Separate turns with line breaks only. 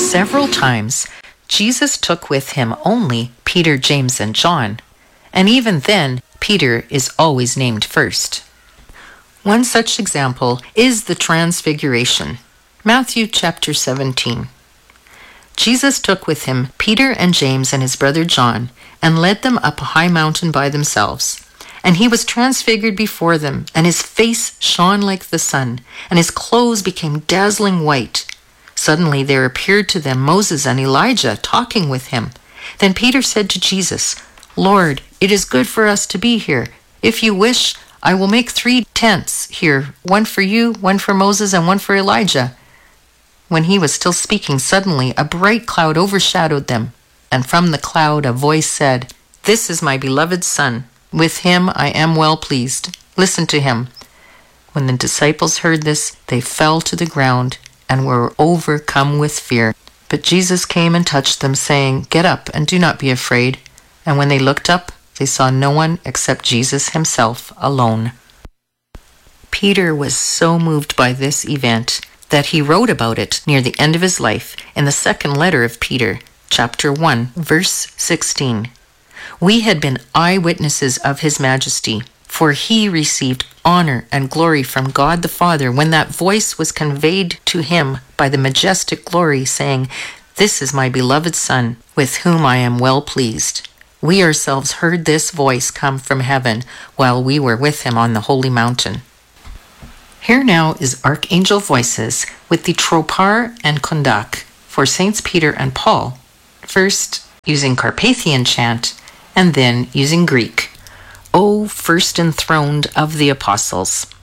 Several times, Jesus took with him only Peter, James, and John, and even then, Peter is always named first. One such example is the Transfiguration. Matthew chapter 17. Jesus took with him Peter and James and his brother John, and led them up a high mountain by themselves. And he was transfigured before them, and his face shone like the sun, and his clothes became dazzling white. Suddenly there appeared to them Moses and Elijah talking with him. Then Peter said to Jesus, "Lord, it is good for us to be here. If you wish, I will make 3 tents here, one for you, one for Moses, and one for Elijah." When he was still speaking, suddenly a bright cloud overshadowed them, and from the cloud a voice said, "This is my beloved Son. With him I am well pleased. Listen to him." When the disciples heard this, they fell to the ground and were overcome with fear. But Jesus came and touched them, saying, "Get up and do not be afraid." And when they looked up, they saw no one except Jesus himself alone. Peter was so moved by this event that he wrote about it near the end of his life in the second letter of Peter, chapter 1, verse 16. "We had been eyewitnesses of his majesty, for he received honor and glory from God the Father when that voice was conveyed to him by the majestic glory, saying, 'This is my beloved Son, with whom I am well pleased.' We ourselves heard this voice come from heaven while we were with him on the holy mountain." Here now is Archangel Voices with the Tropar and Kondak for Saints Peter and Paul, first using Carpathian chant and then using Greek. O first enthroned of the apostles.